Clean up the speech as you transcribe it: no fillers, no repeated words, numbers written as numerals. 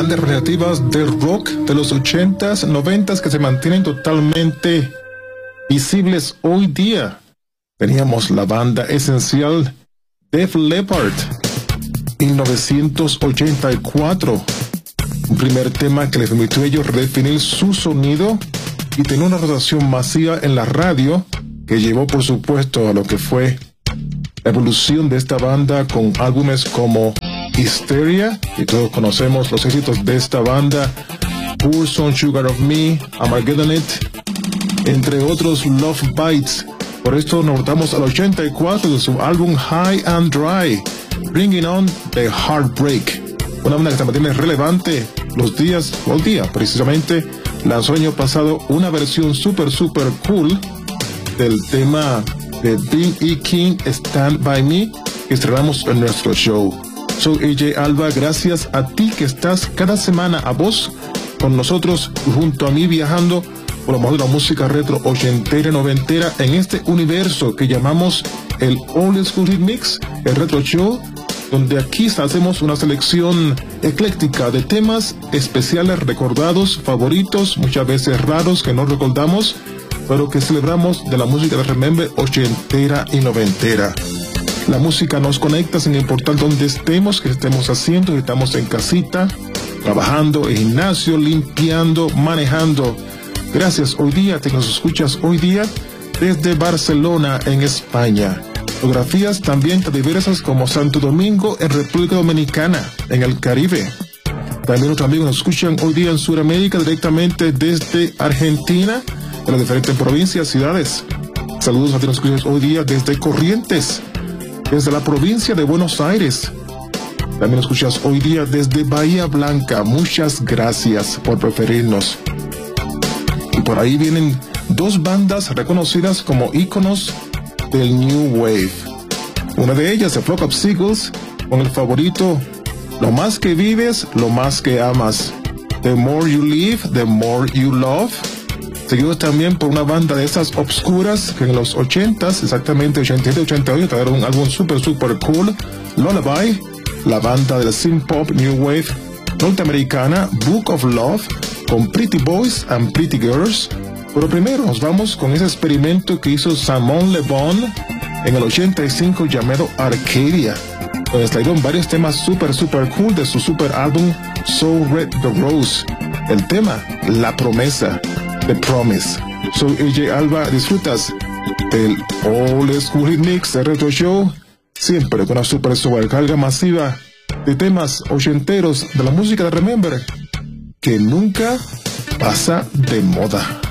grandes representativas del rock de los 80s, 90s que se mantienen totalmente visibles hoy día. Teníamos la banda esencial Def Leppard, 1984. Un primer tema que les permitió a ellos redefinir su sonido y tener una rotación masiva en la radio que llevó, por supuesto, a lo que fue la evolución de esta banda con álbumes como Hysteria, y todos conocemos los éxitos de esta banda, Pour Some Sugar of Me, Armageddon It, entre otros, Love Bites. Por esto nos votamos al 84 de su álbum High and Dry, Bringing On the Heartbreak. Una banda que se mantiene relevante los días, o el día precisamente, lanzó el año pasado una versión super cool del tema de B.E. King, Stand By Me, que estrenamos en nuestro show. Soy AJ Alba, gracias a ti que estás cada semana a vos con nosotros, junto a mí, viajando por lo mejor de la música retro, ochentera, noventera, en este universo que llamamos el Old School Hit Mix, el Retro Show, donde aquí hacemos una selección ecléctica de temas especiales, recordados, favoritos, muchas veces raros que no recordamos, pero que celebramos de la música de Remember ochentera y noventera. La música nos conecta sin importar dónde estemos, que estemos haciendo, si estamos en casita, trabajando, en gimnasio, limpiando, manejando. Gracias hoy día, te nos escuchas hoy día desde Barcelona, en España. Fotografías también tan diversas como Santo Domingo, en República Dominicana, en el Caribe. También nuestros amigos nos escuchan hoy día en Sudamérica, directamente desde Argentina, en las diferentes provincias, ciudades. Saludos a ti nos escuchas hoy día desde Corrientes, desde la provincia de Buenos Aires. También nos escuchas hoy día desde Bahía Blanca. Muchas gracias por preferirnos. Y por ahí vienen dos bandas reconocidas como íconos del New Wave. Una de ellas, The Flock of Seagulls, con el favorito Lo más que vives, lo más que amas. The More You Live, The More You Love. Seguidos también por una banda de esas obscuras que en los 80s, exactamente 87-88, trajeron un álbum super cool, Lullaby. La banda del synth pop New Wave norteamericana, Book of Love, con Pretty Boys and Pretty Girls. Pero primero nos vamos con ese experimento que hizo Simon Le Bon en el 85 llamado Arcadia, donde salieron varios temas super cool de su super álbum So Red the Rose. El tema, La Promesa, The Promise. Soy AJ Alba, disfrutas del Old School Hit Mix de Retro Show, siempre con una super sobrecarga masiva de temas ochenteros de la música de Remember, que nunca pasa de moda.